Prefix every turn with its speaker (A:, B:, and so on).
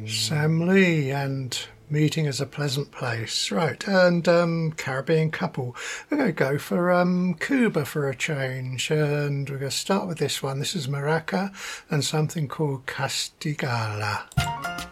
A: Sam Lee and Meeting is a Pleasant Place. Right, and Caribbean couple. We're going to go for Cuba for a change, and we're going to start with this one. This is Maraca and something called Castigala.